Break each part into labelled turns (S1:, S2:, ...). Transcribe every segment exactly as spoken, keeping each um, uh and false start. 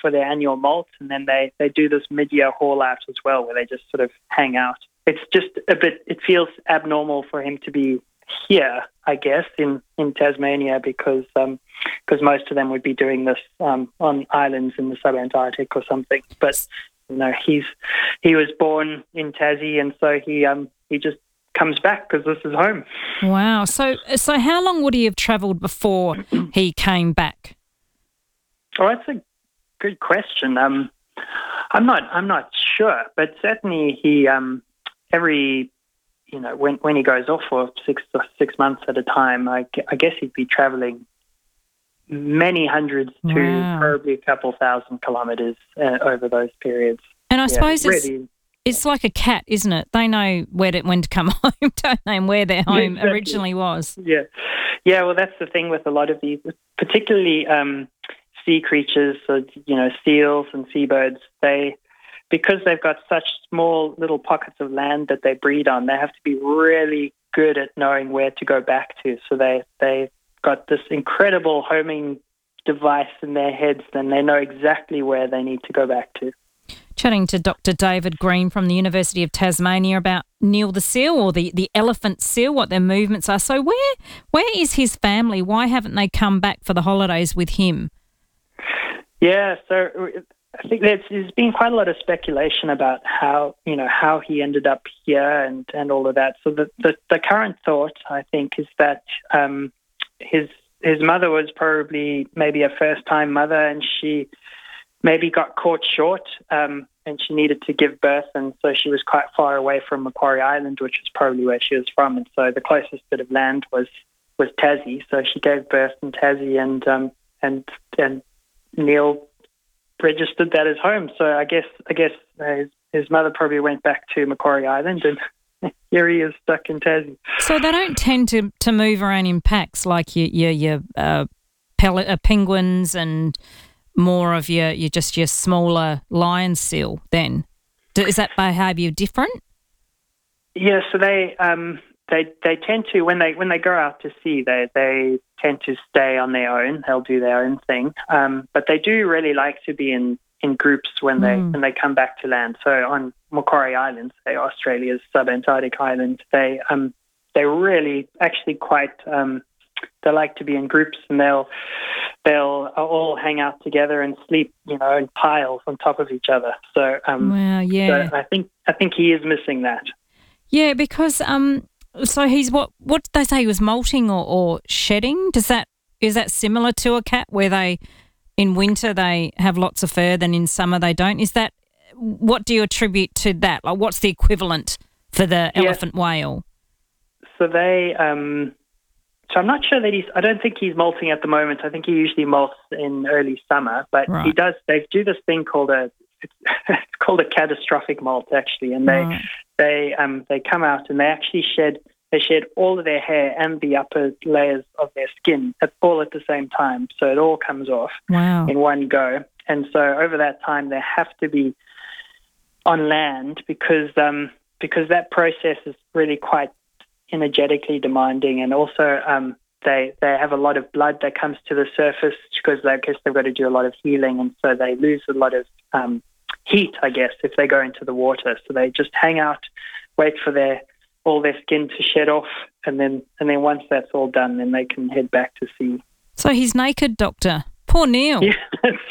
S1: for their annual molt, and then they, they do this mid-year haul out as well, where they just sort of hang out. It's just a bit, it feels abnormal for him to be here, I guess, in, in Tasmania, because um, because most of them would be doing this um, on islands in the sub-Antarctic or something. But you know, he's he was born in Tassie, and so he um he just comes back because this is home.
S2: Wow. So so how long would he have travelled before he came back?
S1: Oh, that's a good question. Um, I'm not I'm not sure, but certainly he um every you know when when he goes off for six six months at a time, I, I guess he'd be travelling many hundreds to
S2: Wow.
S1: probably a couple thousand kilometres uh, over those periods.
S2: And I
S1: Yeah,
S2: suppose it's
S1: really.
S2: it's like a cat, isn't it? They know where to, when to come home, don't they, and where their home
S1: Exactly.
S2: originally was.
S1: Yeah, yeah. Well, that's the thing with a lot of these, particularly um, sea creatures, so you know, seals and seabirds. They, because they've got such small little pockets of land that they breed on, they have to be really good at knowing where to go back to. So they they got this incredible homing device in their heads, and they know exactly where they need to go back to.
S2: Chatting to Doctor David Green from the University of Tasmania about Neil the seal, or the, the elephant seal, what their movements are. So where where is his family? Why haven't they come back for the holidays with him?
S1: Yeah, so I think there's, there's been quite a lot of speculation about how, you know, how he ended up here and, and all of that. So the, the, the current thought, I think, is that um, his his mother was probably maybe a first-time mother, and she maybe got caught short, um, and she needed to give birth, and so she was quite far away from Macquarie Island, which is probably where she was from, and so the closest bit of land was was Tassie. So she gave birth in Tassie, and um, and and Neil registered that as home. So I guess I guess uh, his, his mother probably went back to Macquarie Island, and here he is stuck in Tassie.
S2: So they don't tend to, to move around in packs like your your, your uh, pellet, uh, penguins and more of your, your just your smaller lion seal. Then is that behaviour different?
S1: Yeah, so they um, they they tend to when they when they go out to sea, they they tend to stay on their own. They'll do their own thing, um, but they do really like to be in, in groups when they
S2: Mm.
S1: when they come back to land. So on Macquarie Island, say Australia's sub-Antarctic island, they um they really actually quite um, they like to be in groups, and they'll they'll all hang out together and sleep, you know, in piles on top of each other. So um,
S2: Wow, yeah.
S1: so I think I think he is missing that.
S2: Yeah, because um, so he's what? What did they say? He was molting or, or shedding? Does that is that similar to a cat, where they in winter they have lots of fur, then in summer they don't? Is that what do you attribute to that? Like, what's the equivalent for the
S1: Yeah.
S2: elephant whale?
S1: So they um, so I'm not sure that he's. I don't think he's molting at the moment. I think he usually molts in early summer, but
S2: Right.
S1: he does. They do this thing called a. It's, it's called a catastrophic molt, actually, and they.
S2: Right.
S1: They um they come out and they actually shed they shed all of their hair and the upper layers of their skin at, all at the same time. So it all comes off
S2: Wow.
S1: in one go. And so over that time they have to be on land because um because that process is really quite energetically demanding, and also um they they have a lot of blood that comes to the surface because I guess they've got to do a lot of healing, and so they lose a lot of um heat, I guess, if they go into the water. So they just hang out, wait for their all their skin to shed off, and then and then once that's all done, then they can head back to sea.
S2: So he's naked, Doctor. Poor Neil.
S1: Yeah, that's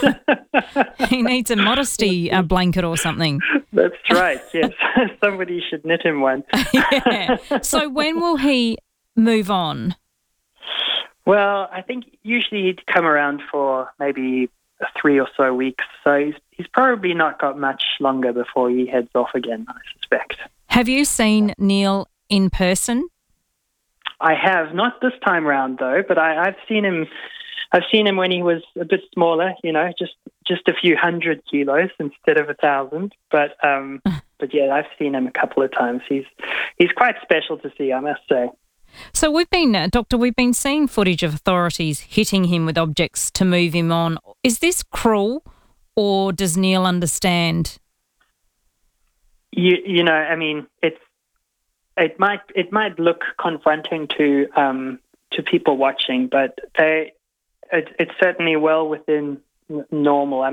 S1: right.
S2: He needs a modesty uh, blanket or something.
S1: That's right, yes. Somebody should knit him one.
S2: Yeah. So when will he move on?
S1: Well, I think usually he'd come around for maybe three or so weeks. So he's, he's probably not got much longer before he heads off again, I suspect.
S2: Have you seen Neil in person?
S1: I have, not this time round though, but I, I've seen him I've seen him when he was a bit smaller, you know, just, just a few hundred kilos instead of a thousand. But um, but yeah, I've seen him a couple of times. He's he's quite special to see, I must say.
S2: So we've been, uh, Doctor, we've been seeing footage of authorities hitting him with objects to move him on. Is this cruel, or does Neil understand?
S1: You you know, I mean, it's it might it might look confronting to um, to people watching, but they it, it's certainly well within normal.